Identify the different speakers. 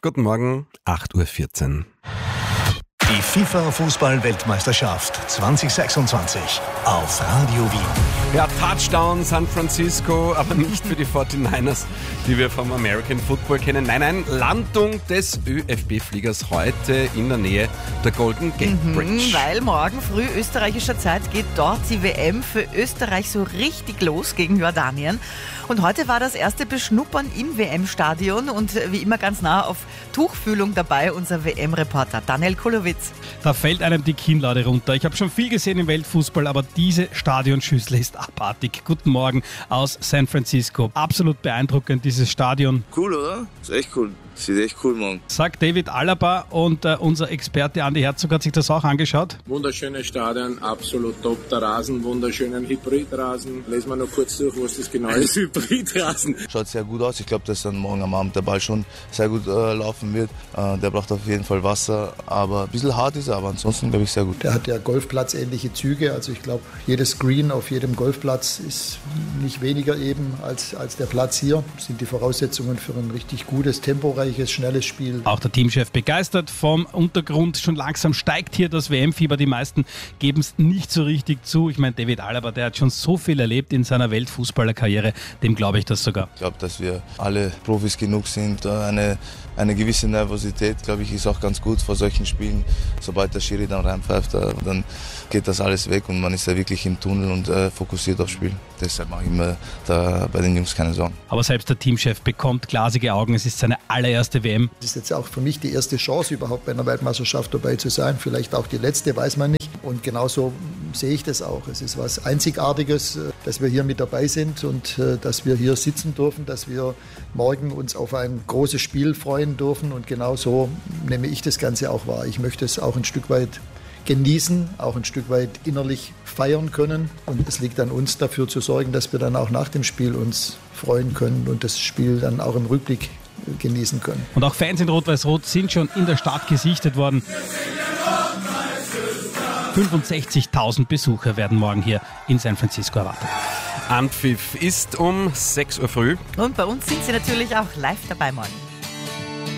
Speaker 1: Guten Morgen, 8.14 Uhr.
Speaker 2: Die FIFA-Fußball-Weltmeisterschaft 2026 auf Radio Wien.
Speaker 1: Ja, Touchdown San Francisco, aber nicht für die 49ers, die wir vom American Football kennen. Nein, Landung des ÖFB-Fliegers heute in der Nähe der Golden Gate Bridge.
Speaker 3: Weil morgen früh österreichischer Zeit geht dort die WM für Österreich so richtig los gegen Jordanien. Und heute war das erste Beschnuppern im WM-Stadion und wie immer ganz nah auf Tuchfühlung dabei unser WM-Reporter Daniel Kulowitz.
Speaker 4: Da fällt einem die Kinnlade runter. Ich habe schon viel gesehen im Weltfußball, aber diese Stadionschüssel ist abartig. Guten Morgen aus San Francisco. Absolut beeindruckend, dieses Stadion.
Speaker 5: Cool, oder? Ist echt cool. Sieht echt cool, Mann.
Speaker 4: Sagt David Alaba und unser Experte Andi Herzog hat sich das auch angeschaut.
Speaker 6: Wunderschönes Stadion, absolut top. Der Rasen, wunderschönen Hybridrasen. Lesen wir noch kurz durch, was das genau ist. Hybridrasen.
Speaker 5: Schaut sehr gut aus. Ich glaube, dass dann morgen am Abend der Ball schon sehr gut laufen wird. Der braucht auf jeden Fall Wasser, aber ein bisschen hart ist er, aber ansonsten glaube ich sehr gut.
Speaker 7: Der hat ja Golfplatzähnliche Züge. Also ich glaube, jedes Green auf jedem Golfplatz ist nicht weniger eben als der Platz hier. Das sind die Voraussetzungen für ein richtig gutes, temporeiches, schnelles Spiel.
Speaker 4: Auch der Teamchef begeistert vom Untergrund. Schon langsam steigt hier das WM-Fieber. Die meisten geben es nicht so richtig zu. Ich meine, David Alaba, der hat schon so viel erlebt in seiner Weltfußballerkarriere. Dem glaube ich das sogar.
Speaker 5: Ich glaube, dass wir alle Profis genug sind. Eine gewisse Nervosität, glaube ich, ist auch ganz gut vor solchen Spielen. Sobald der Schiri dann reinpfeift, dann geht das alles weg und man ist ja wirklich im Tunnel und fokussiert aufs Spiel. Deshalb mache ich mir da bei den Jungs keine Sorgen.
Speaker 4: Aber selbst der Teamchef bekommt glasige Augen. Es ist seine allererste WM.
Speaker 7: Das ist jetzt auch für mich die erste Chance, überhaupt bei einer Weltmeisterschaft dabei zu sein. Vielleicht auch die letzte, weiß man nicht. Und genauso sehe ich das auch. Es ist was Einzigartiges, dass wir hier mit dabei sind und dass wir hier sitzen dürfen, dass wir morgen uns auf ein großes Spiel freuen dürfen. Und genauso nehme ich das Ganze auch wahr. Ich möchte es auch ein Stück weit genießen, auch ein Stück weit innerlich feiern können. Und es liegt an uns, dafür zu sorgen, dass wir dann auch nach dem Spiel uns freuen können und das Spiel dann auch im Rückblick genießen können.
Speaker 4: Und auch Fans in Rot-Weiß-Rot sind schon in der Stadt gesichtet worden. 65.000 Besucher werden morgen hier in San Francisco erwartet.
Speaker 1: Anpfiff ist um 6 Uhr früh.
Speaker 3: Und bei uns sind Sie natürlich auch live dabei morgen.